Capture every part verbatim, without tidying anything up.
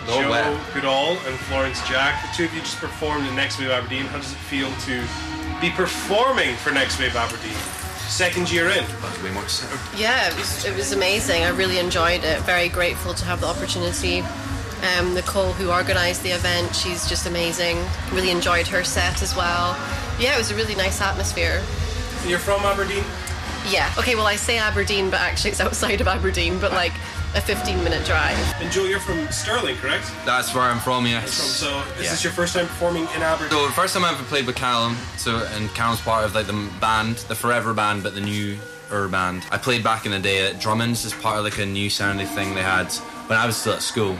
Joe well. Goodall and Florence Jack, the two of you just performed in Next Wave Aberdeen. How does it feel to be performing for Next Wave Aberdeen? Second year in. That's way more sound. Yeah, it was, it was amazing. I really enjoyed it. Very grateful to have the opportunity. Um, Nicole, who organised the event, she's just amazing. Really enjoyed her set as well. Yeah, it was a really nice atmosphere. You're from Aberdeen? Yeah. Okay, well, I say Aberdeen, but actually it's outside of Aberdeen, but like a fifteen minute drive. And Joe, you're from Stirling, correct? That's where I'm from, yes. From, so is yeah. this your first time performing in Aberdeen? So the first time I ever played with Callum, so and Callum's part of like the band, the Forever band, but the newer band. I played back in the day at Drummond's as part of like a new sounding thing they had when I was still at school,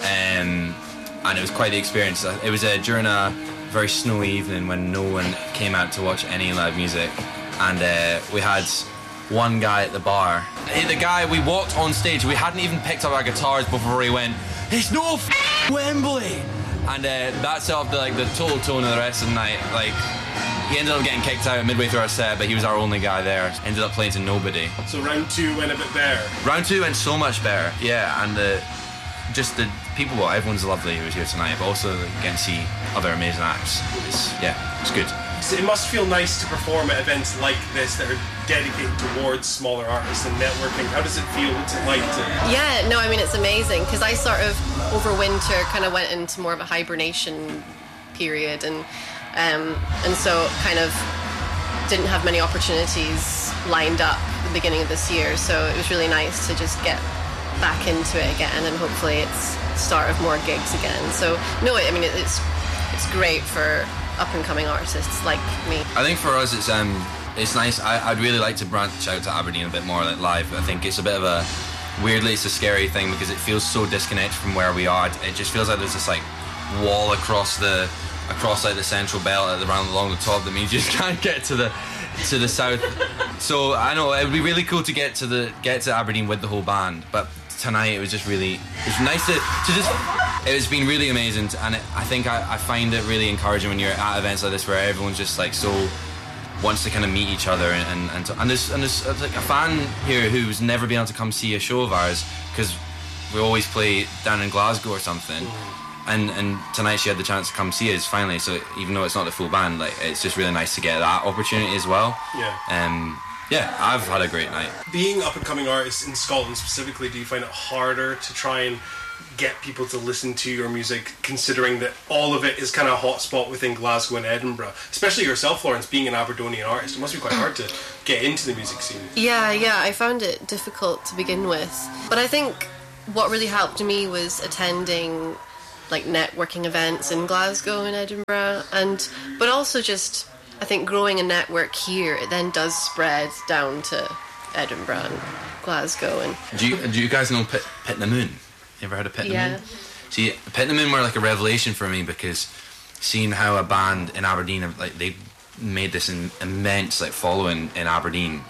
um, and it was quite the experience. It was uh, during a very snowy evening when no one came out to watch any live music, and uh, we had one guy at the bar. The guy, we walked on stage, we hadn't even picked up our guitars before he went, "It's no f***ing Wembley!" And uh, that set up the, like, the total tone of the rest of the night. Like, he ended up getting kicked out midway through our set, but he was our only guy there. Ended up playing to nobody. So round two went a bit better. Round two went so much better, yeah, and uh, just the people, well, everyone's lovely who was here tonight, but also like, getting to see other amazing acts. It's, yeah, it's good. So it must feel nice to perform at events like this that are dedicated towards smaller artists and networking. How does it feel? What's it like to... Yeah, no, I mean, it's amazing, because I sort of, over winter, kind of went into more of a hibernation period, and um, and so kind of didn't have many opportunities lined up at the beginning of this year, so it was really nice to just get back into it again, and hopefully it's the start of more gigs again. So, no, I mean, it's it's great for up-and-coming artists like me. I think for us it's um it's nice. I, I'd really like to branch out to Aberdeen a bit more, like live. I think it's a bit of a, weirdly it's a scary thing because it feels so disconnected from where we are. It just feels like there's this like wall across the across like the central belt around along the top that means you just can't get to the to the south. So I know it would be really cool to get to the get to Aberdeen with the whole band, but tonight it was just really it was nice to, to just it's been really amazing, and it, I think I, I find it really encouraging when you're at events like this where everyone's just like so wants to kind of meet each other, and and, and, to, and there's and there's like a fan here who's never been able to come see a show of ours because we always play down in Glasgow or something, and and tonight she had the chance to come see us finally. So even though it's not the full band, like it's just really nice to get that opportunity as well. Yeah. Um. Yeah, I've had a great night. Being up and coming artists in Scotland specifically, do you find it harder to try and get people to listen to your music, considering that all of it is kind of a hotspot within Glasgow and Edinburgh? Especially yourself, Florence, being an Aberdonian artist, it must be quite hard to get into the music scene. Yeah, yeah, I found it difficult to begin with. But I think what really helped me was attending like networking events in Glasgow and Edinburgh, and but also just I think growing a network here, it then does spread down to Edinburgh and Glasgow. And do you do you guys know Pit, Pit in the Moon? You ever heard of Pit in yeah. the Moon? See, Pit in the Moon were like a revelation for me because seeing how a band in Aberdeen, like they made this in, immense like following in Aberdeen,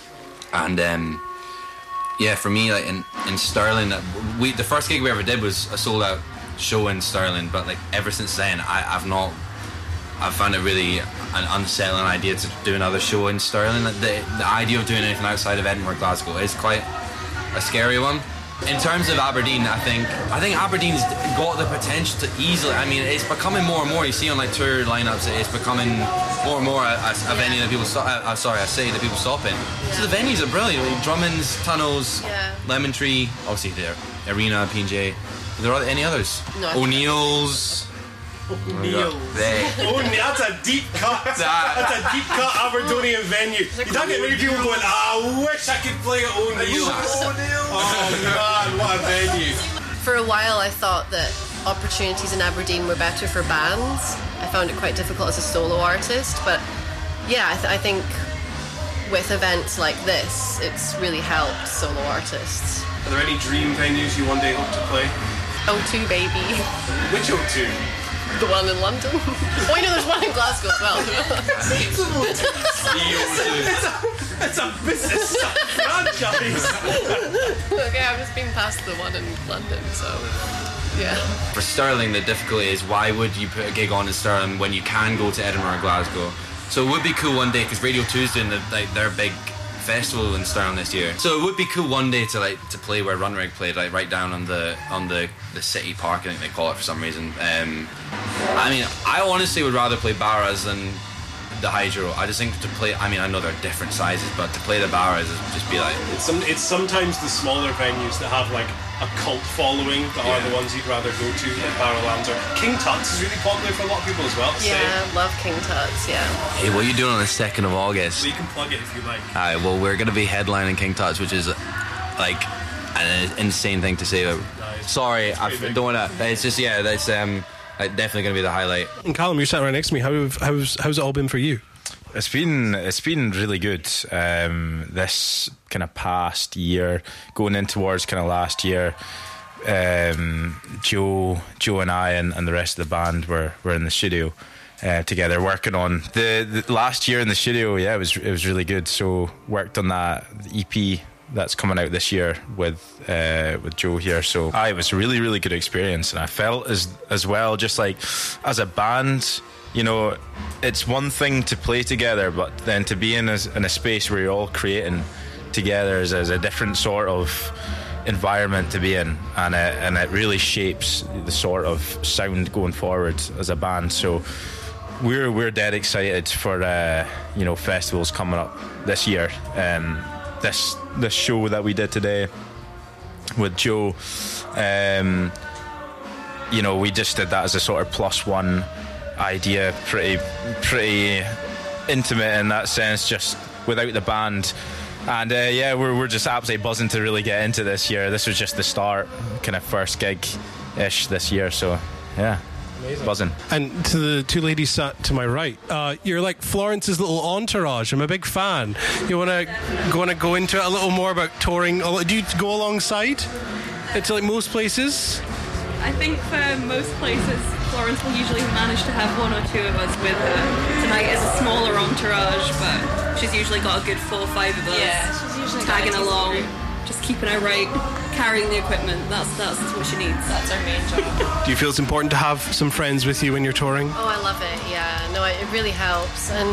and um, yeah, for me like in in Stirling, we the first gig we ever did was a sold out show in Stirling, but like ever since then, I, I've not. I've found it really an unsettling idea to do another show in Stirling. The, the idea of doing anything outside of Edinburgh, Glasgow is quite a scary one. In terms of Aberdeen, I think I think Aberdeen's got the potential to easily. I mean, it's becoming more and more. You see on like tour lineups, it's becoming more and more a, a, a venue that people. Stop, uh, sorry, I say that people stop in. So the venues are brilliant. Like Drummond's, Tunnels, yeah. Lemon Tree, obviously there, Arena, P and J. Are there any others? No, O'Neill's. O'Neill's. Oh, that's a deep cut. That. That's a deep cut Aberdonian venue. You don't get many people going, I wish I could play at O'Neill's. Oh man, what a venue. For a while I thought that opportunities in Aberdeen were better for bands. I found it quite difficult as a solo artist, but yeah, I, th- I think with events like this, it's really helped solo artists. Are there any dream venues you one day hope to play? O two, baby. Which O two? The one in London. Oh, I know there's one in Glasgow as well. it's, a, it's a business franchise. Okay, I've just been past the one in London, so yeah. For Stirling, the difficulty is why would you put a gig on in Stirling when you can go to Edinburgh or Glasgow? So it would be cool one day because Radio two's doing the, like, their big festival in Stirling this year. So it would be cool one day to like to play where Runrig played, like right down on the on the, the city park, I think they call it for some reason. Um, I mean, I honestly would rather play Barras than the Hydro. I just think to play, I mean, I know they're different sizes, but to play the Barras is just be like... It's some. It's sometimes the smaller venues that have like a cult following that Yeah. are the ones you'd rather go to, like Barrowlands or King Tut's is really popular for a lot of people as well. To Yeah, say. love King Tut's, yeah. Hey, what are you doing on the second of August? So you can plug it if you like. Alright, well, we're going to be headlining King Tut's, which is like an insane thing to say. Nice. Sorry, I big. don't want to. It's just, yeah, that's um, like, definitely going to be the highlight. And Callum, you're sat right next to me. How have, how's how's it all been for you? It's been it's been really good. Um, this kind of past year, going in towards kind of last year, um, Joe, Joe and I and, and the rest of the band were, were in the studio uh, together working on the, the last year in the studio. Yeah, it was it was really good. So worked on that E P that's coming out this year with uh, with Joe here. So I it was a really really good experience, and I felt as as well, just like as a band. You know, it's one thing to play together, but then to be in a, in a space where you're all creating together is, is a different sort of environment to be in, and it, and it really shapes the sort of sound going forward as a band. So we're we're dead excited for uh, you know festivals coming up this year. Um, this this show that we did today with Joe, um, you know, we just did that as a sort of plus one idea, pretty pretty intimate in that sense, just without the band. And uh, yeah, we're we're just absolutely buzzing to really get into this year. This was just the start, kind of first gig ish this year. So yeah, amazing. Buzzing. And to the two ladies sat to my right, uh, you're like Florence's little entourage. I'm a big fan. You want to want to go into it a little more about touring? Do you go alongside it to like most places? I think for most places, Florence will usually manage to have one or two of us with her. Tonight is a smaller entourage, but she's usually got a good four or five of us. Yeah, she's usually tagging got a along, decent just keeping her right, carrying the equipment. That's that's what she needs. That's our main job. Do you feel it's important to have some friends with you when you're touring? Oh, I love it. Yeah, no, it really helps, and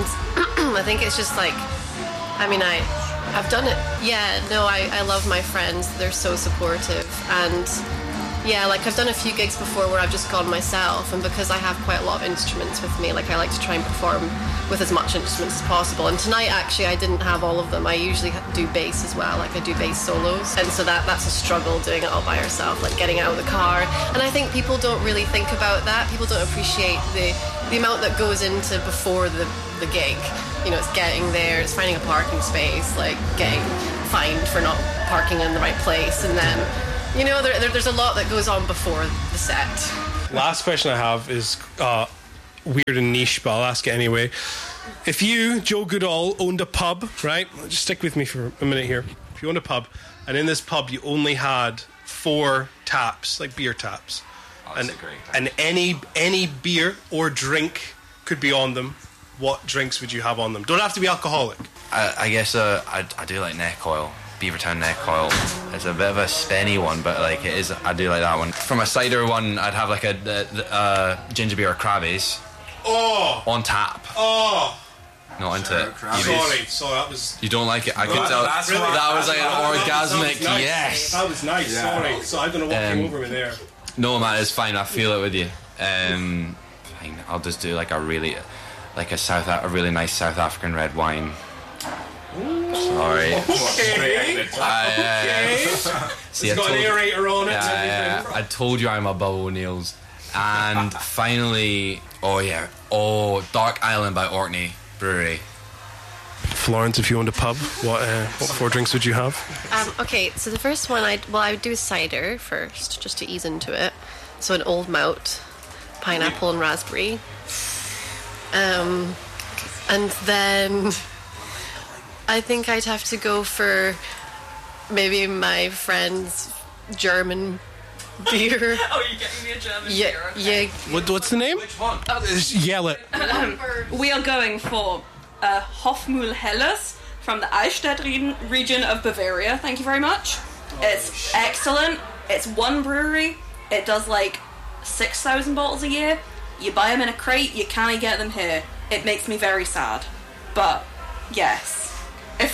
I think it's just like, I mean, I, I've done it. Yeah, no, I, I love my friends. They're so supportive, and yeah, like I've done a few gigs before where I've just gone myself, and because I have quite a lot of instruments with me, like I like to try and perform with as much instruments as possible. And tonight, actually, I didn't have all of them. I usually do bass as well, like I do bass solos, and so that that's a struggle doing it all by yourself, like getting out of the car. And I think people don't really think about that. People don't appreciate the the amount that goes into before the the gig. You know, it's getting there, it's finding a parking space, like getting fined for not parking in the right place, and then, you know, there, there, there's a lot that goes on before the set. Last question I have is uh, weird and niche, but I'll ask it anyway. If you, Joe Goodall, owned a pub, right? Just stick with me for a minute here. If you owned a pub, and in this pub you only had four taps, like beer taps, Oh, that's and, a great tap. and any any beer or drink could be on them, what drinks would you have on them? Don't have to be alcoholic. I, I guess uh, I, I do like neck oil. Beavertown neck oil. It's a bit of a spenny one, but like it is. I do like that one. From a cider one, I'd have like a, a, a ginger beer or Krabby's Oh! on tap. Oh! Not into it. You, Sorry, sorry, that was... you don't like it. I could That- tell. that's That really- was like that an was- that was orgasmic nice. yes. That was nice, sorry. So I don't know what Um, came over me there. No, man, it's fine. I feel it with you. Um, fine. I'll just do like a really, like a South, a really nice South African red wine. Sorry. Okay. I, uh, see, I It's got an told- aerator on it. and Yeah, everything. yeah. I told you I'm a Bob O'Neill's. And finally, oh yeah, oh Dark Island by Orkney Brewery. Florence, if you owned a pub, what uh, what four drinks would you have? Um, okay, so the first one, I'd, well, I would do cider first, just to ease into it. So an old mout, pineapple and raspberry. Um, and then I think I'd have to go for maybe my friend's German beer. Oh, you're getting me a German Yeah, beer. Okay. yeah. What, what's the name? Which one? Yell it. We are going for uh, Hofmühl Helles from the Eichstätt re- region of Bavaria. Thank you very much. It's excellent. It's one brewery. It does like six thousand bottles a year. You buy them in a crate, you can't get them here. It makes me very sad. But, yes. If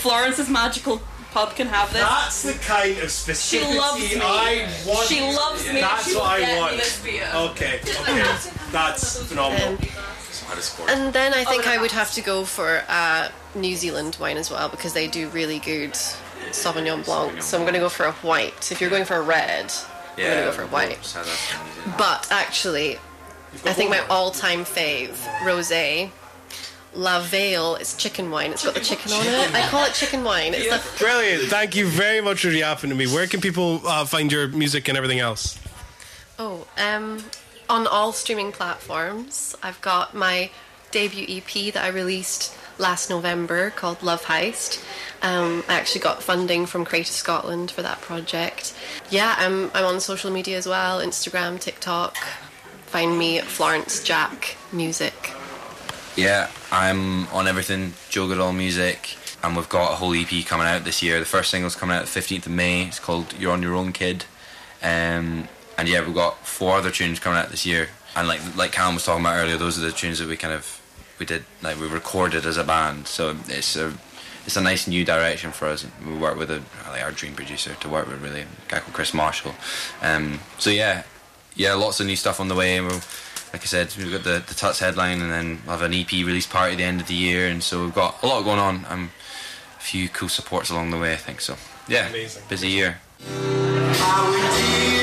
Florence's magical pub can have this. That's the kind of She specificity loves me. I want. She loves me. That's She will what I get want. me this beer. Okay, okay, that's phenomenal. Um, and then I think I would have to go for uh, New Zealand wine as well, because they do really good Sauvignon Blanc. So I'm going to go for a white. If you're going for a red, I'm going to go for a white. But actually, I think my all-time fave, rosé, La Vale, is chicken wine. It's got the chicken on it. I call it chicken wine. It's the Brilliant. Thank you very much for yapping to me. Where can people uh, find your music and everything else? Oh, um, on all streaming platforms. I've got my debut E P that I released last November called Love Heist. Um, I actually got funding from Creative Scotland for that project. Yeah, I'm, I'm on social media as well, Instagram, TikTok. Find me at Florence Jack Music. Yeah, I'm on everything, Joe Goodall Music, and we've got a whole E P coming out this year. The first single's coming out the fifteenth of May. It's called You're On Your Own, Kid. Um, and yeah, we've got four other tunes coming out this year. And like like Callum was talking about earlier, those are the tunes that we kind of we did like we recorded as a band. So it's a it's a nice new direction for us. We work with a like our dream producer to work with, really, a guy called Chris Marshall. Um, so yeah, yeah, lots of new stuff on the way. We'll, like I said, we've got the the Tuts headline, and then we'll have an E P release party at the end of the year, and so we've got a lot going on. Um, a few cool supports along the way, I think. So yeah, Amazing. busy year. I would